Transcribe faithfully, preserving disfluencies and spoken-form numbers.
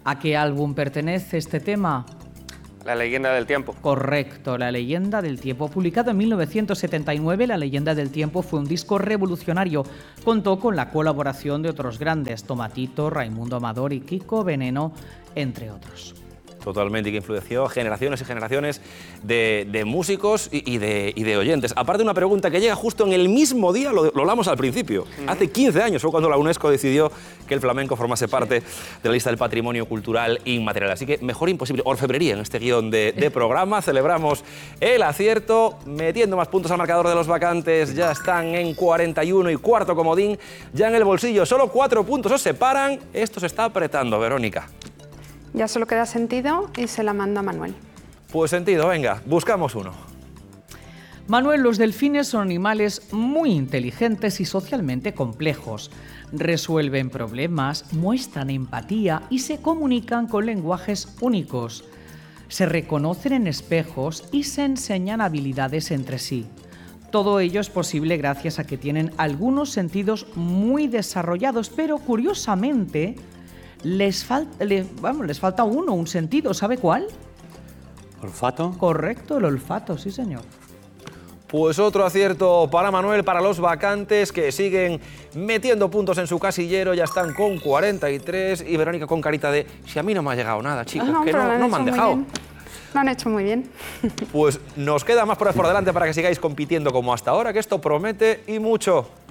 ¿A qué álbum pertenece este tema? La leyenda del tiempo. Correcto, La leyenda del tiempo. Publicado en mil novecientos setenta y nueve, La leyenda del tiempo fue un disco revolucionario. Contó con la colaboración de otros grandes, Tomatito, Raimundo Amador y Kiko Veneno, entre otros. Totalmente, y que influenció a generaciones y generaciones de, de músicos y, y, de, y de oyentes. Aparte, una pregunta que llega justo en el mismo día, lo, lo hablamos al principio. Mm. Hace quince años fue cuando la UNESCO decidió que el flamenco formase parte sí. de la lista del patrimonio cultural inmaterial. Así que mejor imposible. Orfebrería en este guión de, de programa. Celebramos el acierto, metiendo más puntos al marcador de los vacantes. Ya están en cuarenta y uno y cuarto comodín, ya en el bolsillo. Solo cuatro puntos os separan. Esto se está apretando, Verónica. Ya solo queda Sentido y se la manda a Manuel. Pues Sentido, venga, buscamos uno. Manuel, los delfines son animales muy inteligentes y socialmente complejos. Resuelven problemas, muestran empatía y se comunican con lenguajes únicos. Se reconocen en espejos y se enseñan habilidades entre sí. Todo ello es posible gracias a que tienen algunos sentidos muy desarrollados, pero curiosamente les, fal- les, vamos, les falta uno, un sentido. ¿Sabe cuál? ¿Olfato? Correcto, el olfato, sí señor. Pues otro acierto para Manuel, para los vacantes que siguen metiendo puntos en su casillero, ya están con cuarenta y tres y Verónica con carita de si a mí no me ha llegado nada, chicos, no, que no, no me han dejado. Bien. Lo han hecho muy bien. Pues nos queda más por delante para que sigáis compitiendo como hasta ahora, que esto promete y mucho.